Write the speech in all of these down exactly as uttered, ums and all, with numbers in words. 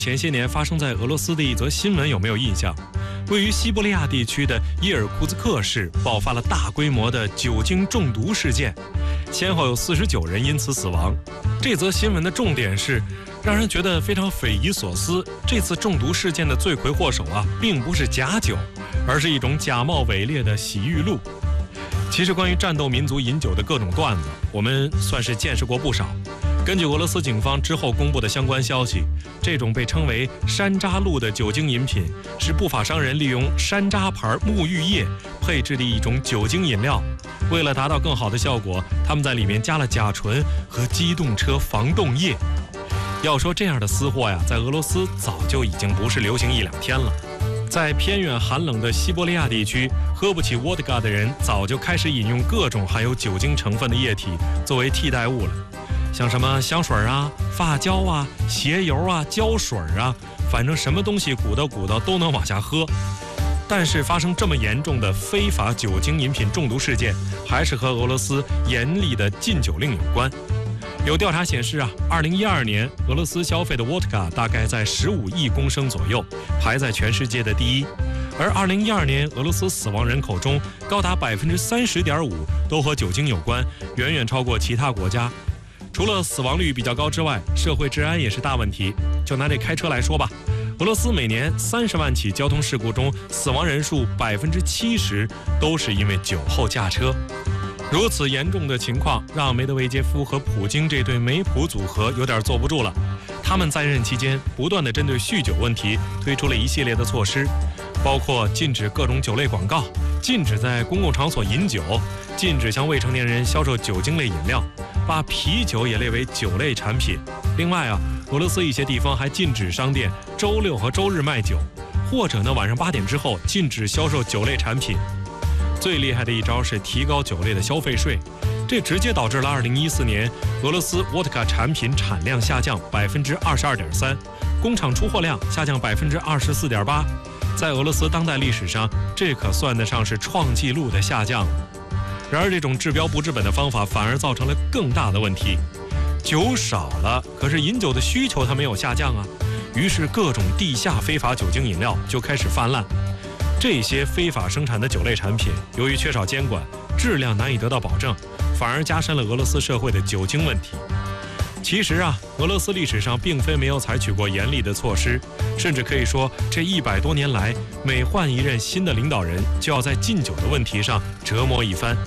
前些年发生在俄罗斯的一则新闻有没有印象？位于西伯利亚地区的伊尔库兹克市爆发了大规模的酒精中毒事件，先后有四十九人因此死亡。这则新闻的重点是，让人觉得非常匪夷所思。这次中毒事件的罪魁祸首啊，并不是假酒，而是一种假冒伪劣的洗浴露。其实，关于战斗民族饮酒的各种段子，我们算是见识过不少。根据俄罗斯警方之后公布的相关消息，这种被称为山楂露的酒精饮品是不法商人利用山楂牌沐浴液配制的一种酒精饮料。为了达到更好的效果，他们在里面加了甲醇和机动车防冻液。要说这样的私货呀，在俄罗斯早就已经不是流行一两天了。在偏远寒冷的西伯利亚地区，喝不起 vodka 的人早就开始饮用各种含有酒精成分的液体作为替代物了。像什么香水啊、发胶啊、鞋油啊、胶水啊，反正什么东西鼓捣鼓捣都能往下喝。但是发生这么严重的非法酒精饮品中毒事件，还是和俄罗斯严厉的禁酒令有关。有调查显示啊，二零一二年俄罗斯消费的 vodka 大概在十五亿公升左右，排在全世界的第一。而二零一二年俄罗斯死亡人口中，高达百分之三十点五都和酒精有关，远远超过其他国家。除了死亡率比较高之外，社会治安也是大问题。就拿这开车来说吧，俄罗斯每年三十万起交通事故中，死亡人数百分之七十都是因为酒后驾车。如此严重的情况，让梅德韦杰夫和普京这对梅普组合有点坐不住了。他们在任期间不断地针对酗酒问题推出了一系列的措施，包括禁止各种酒类广告，禁止在公共场所饮酒，禁止向未成年人销售酒精类饮料，把啤酒也列为酒类产品。另外啊，俄罗斯一些地方还禁止商店周六和周日卖酒，或者呢晚上八点之后禁止销售酒类产品。最厉害的一招是提高酒类的消费税，这直接导致了二零一四年俄罗斯 vodka 产品产量下降百分之二十二点三，工厂出货量下降百分之二十四点八。在俄罗斯当代历史上，这可算得上是创纪录的下降了。然而，这种治标不治本的方法反而造成了更大的问题。酒少了，可是饮酒的需求它没有下降啊，于是各种地下非法酒精饮料就开始泛滥。这些非法生产的酒类产品，由于缺少监管，质量难以得到保证，反而加深了俄罗斯社会的酒精问题。其实啊，俄罗斯历史上并非没有采取过严厉的措施，甚至可以说，这一百多年来，每换一任新的领导人，就要在禁酒的问题上折磨一番。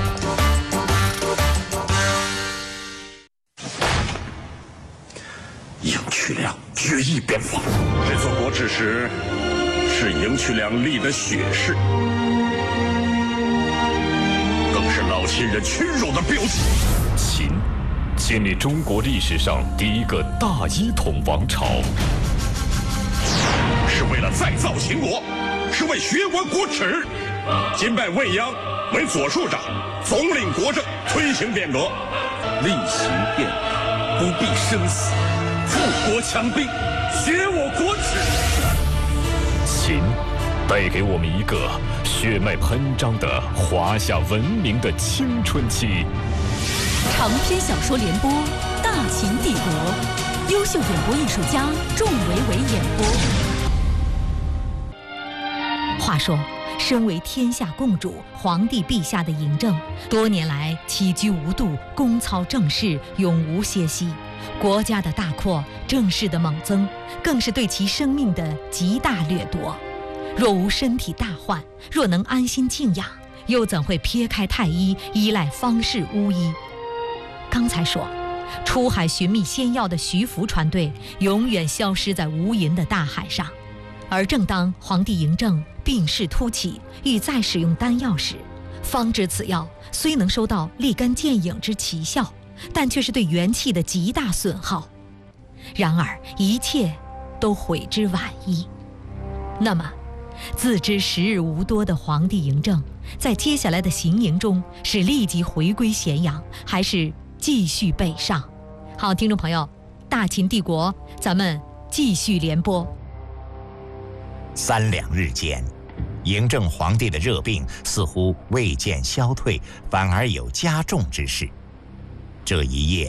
赢渠梁决一边防， 这座国耻石是赢渠梁立的血誓，更是老秦人屈辱的标记。 秦建立中国历史上第一个大一统王朝， 是为了再造秦国，是为学完国耻。今拜未央为左庶长，总领国政，推行变革。 厉行变革，不必生死，富国强兵，学我国耻。 秦带给我们一个血脉喷张的华夏文明的青春期。 长篇小说联播《大秦帝国》，优秀演播艺术家仲维维演播。话说，身为天下共主、皇帝陛下的嬴政，多年来起居无度，公操政事，永无歇息。国家的大扩，政事的猛增，更是对其生命的极大掠夺。若无身体大患，若能安心静养，又怎会撇开太医，依赖方士巫医？刚才说，出海寻觅仙药的徐福船队永远消失在无垠的大海上。而正当皇帝嬴政病势突起，欲再使用丹药时，方知此药虽能收到立竿见影之奇效，但却是对元气的极大损耗。然而一切都悔之晚矣。那么自知时日无多的皇帝嬴政，在接下来的行营中是立即回归咸阳，还是继续北上？好，听众朋友，大秦帝国咱们继续联播。 三两日间，嬴政皇帝的热病似乎未见消退，反而有加重之势。这一夜，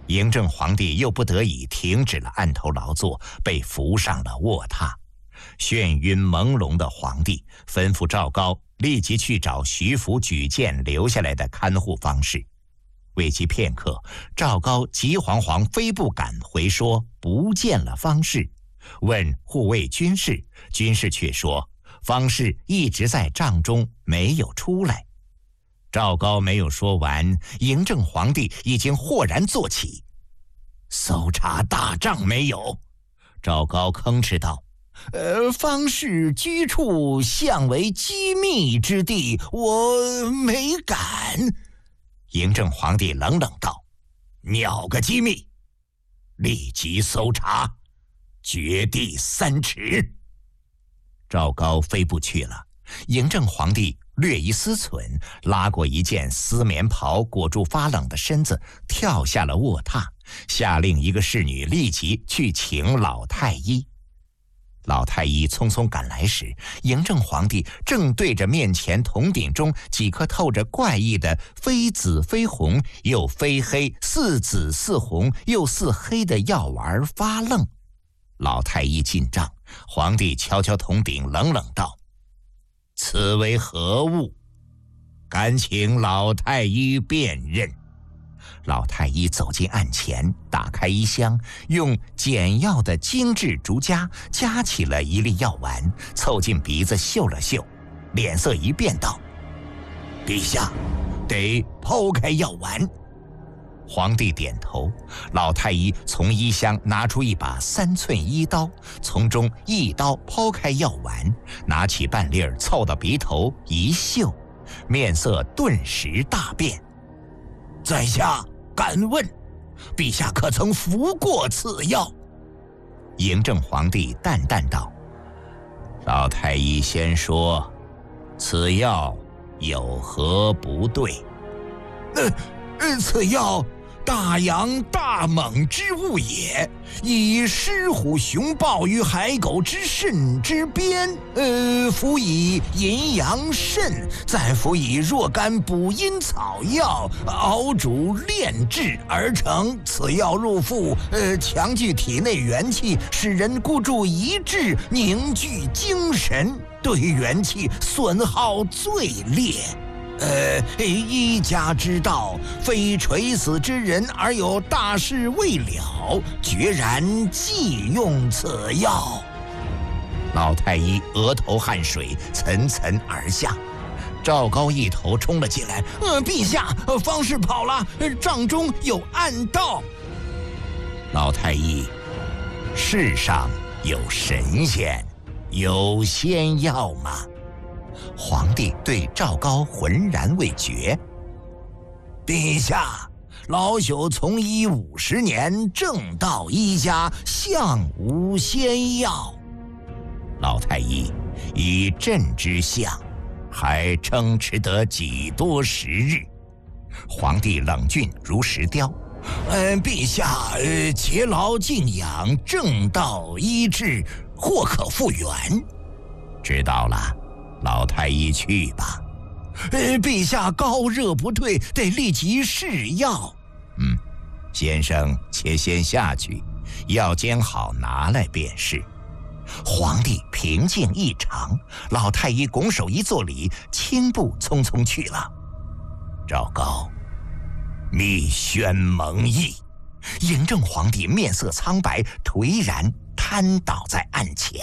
嬴政皇帝又不得已停止了案头劳作，被扶上了卧榻。眩晕朦胧的皇帝吩咐赵高立即去找徐福举荐留下来的看护方士。未及片刻，赵高急惶惶，飞步赶回，说不见了方士。问护卫军士，军士却说方士一直在帐中没有出来。赵高没有说完，嬴政皇帝已经豁然坐起。搜查大帐没有？赵高吭哧道：呃，方士居处向为机密之地，我没敢。嬴政皇帝冷冷道：鸟个机密！立即搜查，掘地三尺。赵高飞步去了。嬴政皇帝略一思忖，拉过一件丝棉袍裹住发冷的身子，跳下了卧榻，下令一个侍女立即去请老太医。老太医匆匆赶来时，嬴政皇帝正对着面前铜鼎中几颗透着怪异的非紫非红又非黑似紫似红又似黑的药丸发愣。老太医进帐，皇帝敲敲铜鼎，冷冷道：此为何物？敢请老太医辨认。老太医走进案前，打开衣箱，用简要的精致竹夹夹起了一粒药丸，凑近鼻子嗅了嗅，脸色一变道：陛下，得剖开药丸。皇帝点头，老太医从衣箱拿出一把三寸衣刀，从中一刀剖开药丸，拿起半粒儿凑到鼻头一嗅，面色顿时大变。在下敢问，陛下可曾服过此药？嬴政皇帝淡淡道：老太医先说，此药有何不对？呃呃，此药大阳大猛之物也，以狮虎熊豹与海狗之肾之边，呃，辅以阴阳肾，再辅以若干补阴草药，熬煮炼制而成。此药入腹，呃，强聚体内元气，使人孤注一掷，凝聚精神，对元气损耗最烈。呃，医家之道，非垂死之人而有大事未了，决然忌用此药。老太医额头汗水涔涔而下，赵高一头冲了进来：呃，陛下，方士跑了，帐中有暗道。老太医，世上有神仙，有仙药吗？皇帝对赵高浑然未觉。陛下，老朽从医五十年，正道医家，向无仙药。老太医，以朕之相，还撑持得几多时日？皇帝冷峻如石雕。嗯，陛下，呃，且劳静养，正道医治，或可复原。知道了。老太医去吧。呃，陛下高热不退，得立即试药。嗯，先生且先下去，药煎好拿来便是。皇帝平静异常，老太医拱手一作礼，轻步匆匆去了。赵高，密宣蒙毅。嬴政皇帝面色苍白，颓然瘫倒在案前。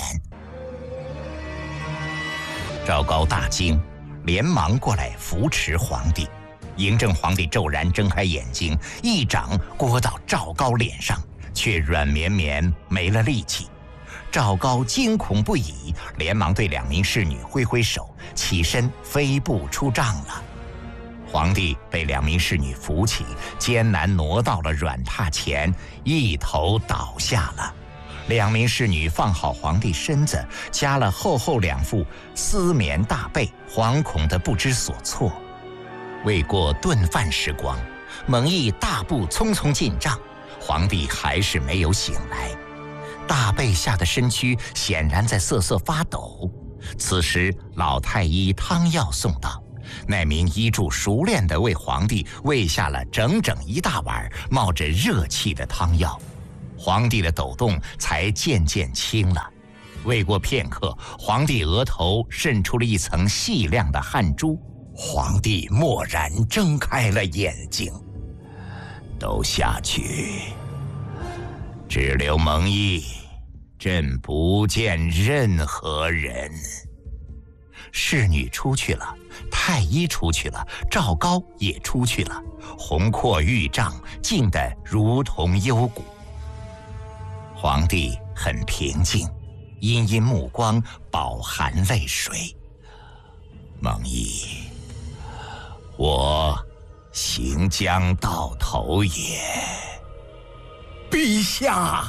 赵高大惊，连忙过来扶持皇帝。嬴政皇帝骤然睁开眼睛，一掌掴到赵高脸上，却软绵绵，没了力气。赵高惊恐不已，连忙对两名侍女挥挥手，起身飞步出帐了。皇帝被两名侍女扶起，艰难挪到了软榻前，一头倒下了。两名侍女放好皇帝身子，加了厚厚两副丝棉大被，惶恐得不知所措。未过顿饭时光，蒙毅大步匆匆进帐，皇帝还是没有醒来。大被下的身躯显然在瑟瑟发抖。此时老太医汤药送到， 那名医助熟练地为皇帝喂下了整整一大碗冒着热气的汤药，皇帝的抖动才渐渐轻了。未过片刻，皇帝额头渗出了一层细亮的汗珠，皇帝蓦然睁开了眼睛。都下去，只留蒙毅，朕不见任何人。侍女出去了，太医出去了，赵高也出去了，红阔玉帐静得如同幽谷。皇帝很平静，阴阴目光饱含泪水。蒙毅，我行将到头也。陛下！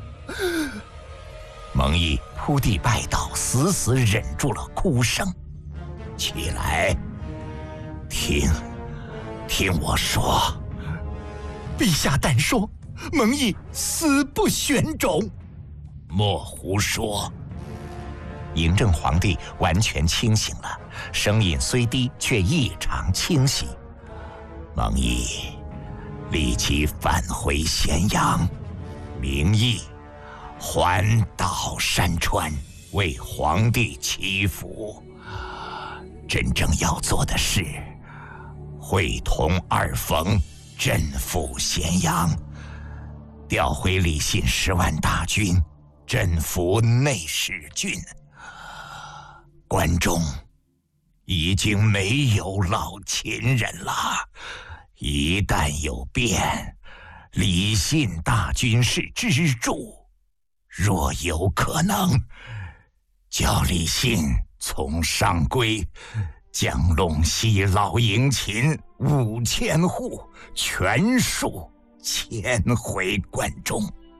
蒙毅扑地拜倒，死死忍住了哭声。起来，听，听我说。陛下但说，蒙毅死不选种。莫胡说。嬴政皇帝完全清醒了，声音虽低，却异常清晰。蒙毅立即返回咸阳，名义环岛山川，为皇帝祈福。真正要做的是会同二冯，镇抚咸阳，调回李信十万大军，镇抚内史郡。关中已经没有老秦人了，一旦有变，李信大军是支柱，若有可能，叫李信从上归将陇西老营秦五千户全数迁回关中。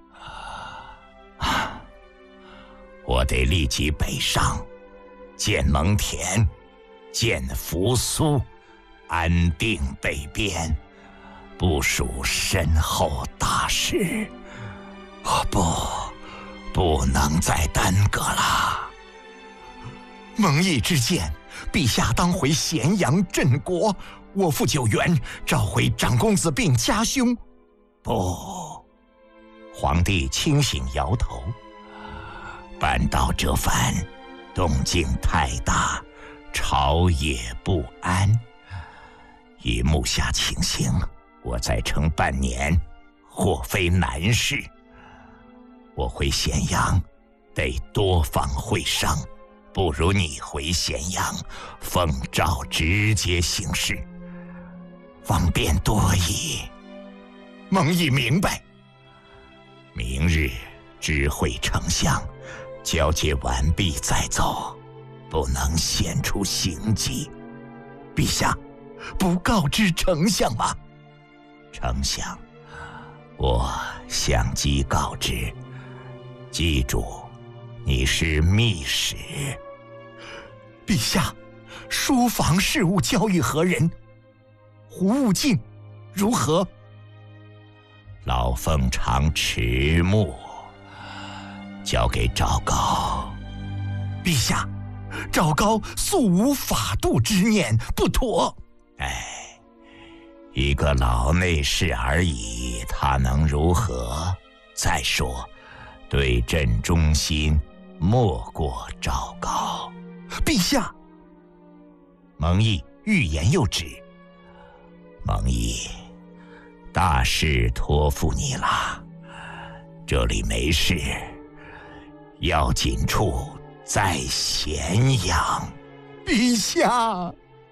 啊，我得立即北上，建蒙恬，建扶苏，安定北边，部署身后大事。哦不，不能再耽搁了。蒙毅之见，陛下当回咸阳镇国，我父九原召回长公子并家兄。不，皇帝清醒摇头。半道折返，动静太大，朝野不安。以目下情形，我再撑半年，或非难事。我回咸阳，得多方会商，不如你回咸阳，奉诏直接行事，方便多矣。蒙毅明白。明日知会丞相，交接完毕再走，不能显出行迹。陛下，不告知丞相吗？丞相，我相机告知。记住，你是密使。陛下，书房事务交与何人？胡务进如何？老凤常迟暮，交给赵高。陛下，赵高素无法度之念，不妥。哎，一个老内侍而已，他能如何？再说，对朕忠心，莫过赵高。陛下，蒙毅欲言又止。蒙毅，大事托付你了，这里没事，要紧处在咸阳。陛下！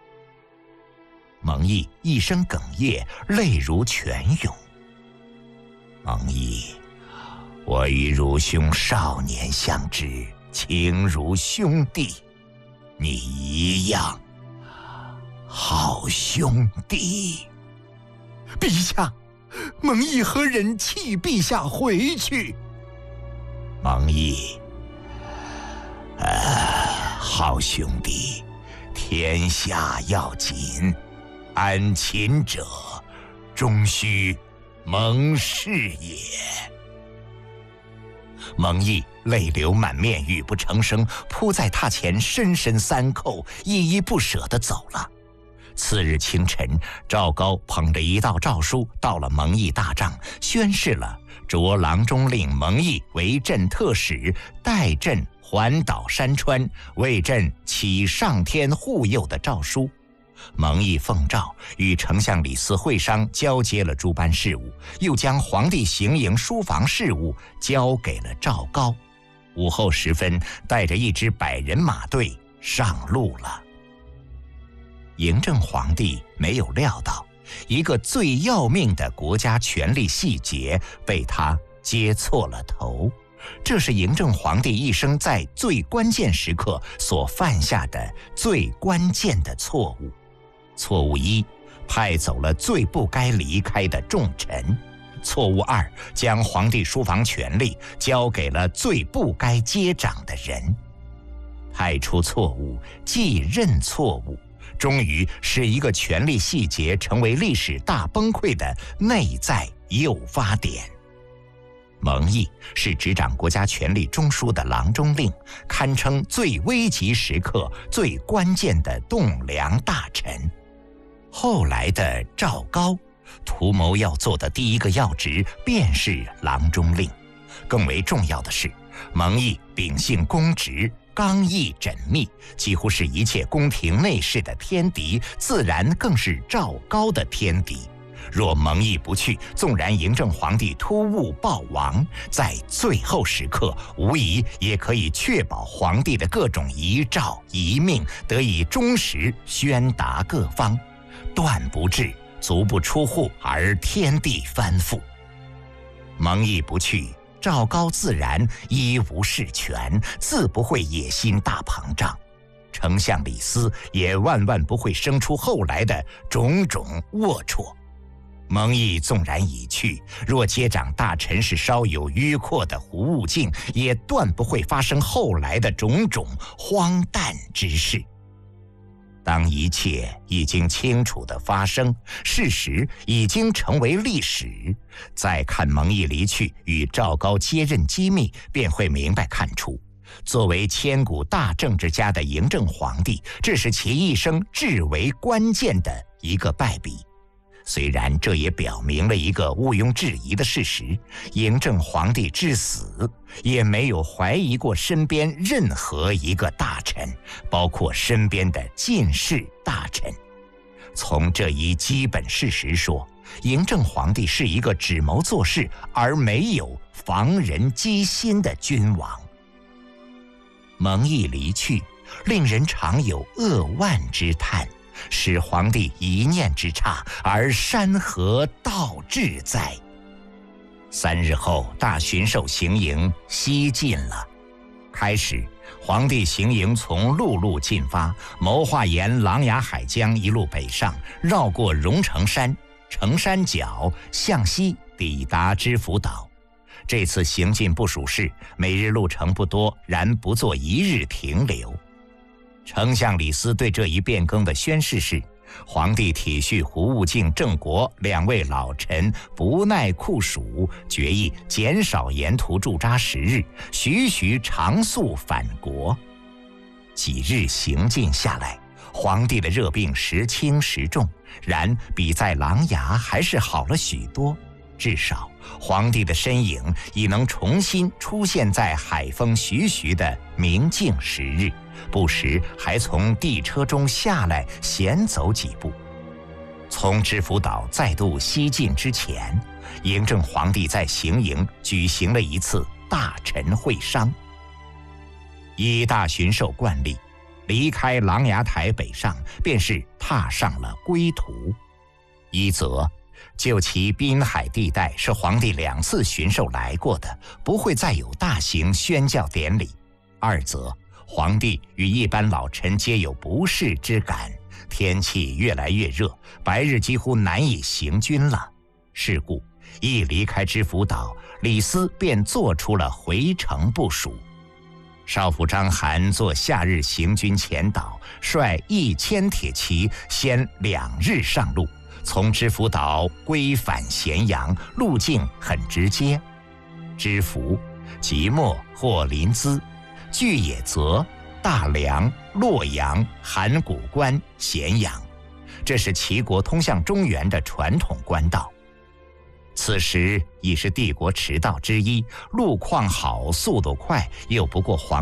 蒙毅一声哽咽，泪如泉涌。蒙毅，我与汝兄少年相知，情如兄弟，你一样，好兄弟。陛下，蒙毅何忍弃陛下回去？蒙毅，啊，好兄弟，天下要紧，安秦者，终须蒙氏也。蒙毅泪流满面，语不成声，扑在榻前深深三叩，依依不舍地走了。 次日清晨，赵高捧着一道诏书到了蒙毅大帐，宣示了着郎中令蒙毅为朕特使，代朕环岛山川，为朕起上天护佑的诏书。蒙毅奉诏与丞相李斯会商，交接了诸般事务，又将皇帝行营书房事务交给了赵高。午后时分，带着一支百人马队上路了。嬴政皇帝没有料到，一个最要命的国家权力细节被他接错了头，这是嬴政皇帝一生在最关键时刻所犯下的最关键的错误。错误一，派走了最不该离开的重臣。错误二，将皇帝书房权力交给了最不该接掌的人。派出错误，继任错误，终于使一个权力细节成为历史大崩溃的内在诱发点。蒙毅是执掌国家权力中枢的郎中令，堪称最危急时刻最关键的栋梁大臣。后来的赵高图谋要做的第一个要职便是郎中令。更为重要的是，蒙毅秉性公直，刚毅缜密，几乎是一切宫廷内侍的天敌，自然更是赵高的天敌。若蒙毅不去，纵然嬴政皇帝突兀暴亡，在最后时刻无疑也可以确保皇帝的各种遗诏遗命得以忠实宣达各方，断不至足不出户而天地翻覆。蒙毅不去，赵高自然一无事权，自不会野心大膨胀。丞相李斯也万万不会生出后来的种种龌龊。蒙毅纵然已去，若接掌大臣是稍有迂阔的胡悟净，也断不会发生后来的种种荒诞之事。当一切已经清楚地发生，事实已经成为历史，再看蒙毅离去与赵高接任机密，便会明白看出，作为千古大政治家的嬴政皇帝，这是其一生至为关键的一个败笔。虽然这也表明了一个毋庸置疑的事实，嬴政皇帝至死也没有怀疑过身边任何一个大臣，包括身边的近侍大臣。从这一基本事实说，嬴政皇帝是一个只谋做事而没有防人机心的君王。蒙毅离去，令人常有扼腕之叹，使皇帝一念之差而山河倒置哉。三日后，大巡狩行营西进了。开始，皇帝行营从陆路进发，谋划沿琅琊海江一路北上，绕过荣成山、成山脚，向西抵达知府岛。这次行进部署是每日路程不多，然不做一日停留。丞相李斯对这一变更的宣示是：皇帝体恤胡悟净、郑国两位老臣不耐酷暑，决意减少沿途驻扎时日，徐徐长速返国。几日行进下来，皇帝的热病时轻时重，然比在琅琊还是好了许多。至少皇帝的身影已能重新出现在海风徐徐的明净时日，不时还从地车中下来闲走几步。从知府岛再度西进之前，嬴政皇帝在行营举行了一次大臣会商。依大巡狩惯例，离开琅琊台北上，便是踏上了归途。一则就其滨海地带是皇帝两次巡狩来过的，不会再有大型宣教典礼；二则皇帝与一般老臣皆有不适之感，天气越来越热，白日几乎难以行军了。是故一离开知府岛，李斯便做出了回城部署。少府章邯做夏日行军前导，率一千铁骑先两日上路，从知府岛归返咸阳，路径很直接。知府、即墨或临淄、巨野泽、大梁、洛阳、函谷关、咸阳， 这是齐国通向中原的传统官道。此时已是帝国驰道之一，路况好，速度快，又不过黄